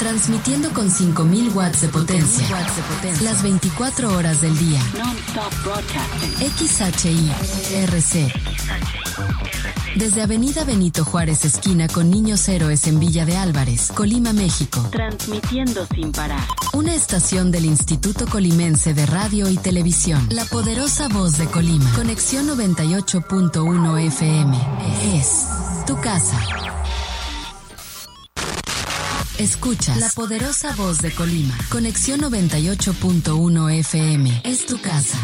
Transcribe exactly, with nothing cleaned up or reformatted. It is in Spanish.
Transmitiendo con cinco mil watts de potencia. Las veinticuatro horas del día. X H I R C. Desde Avenida Benito Juárez, esquina con Niños Héroes en Villa de Álvarez, Colima, México. Transmitiendo sin parar. Una estación del Instituto Colimense de Radio y Televisión. La poderosa voz de Colima. Conexión noventa y ocho punto uno F M. Es tu casa. Escuchas La poderosa voz de Colima. Conexión noventa y ocho punto uno F M. Es tu casa.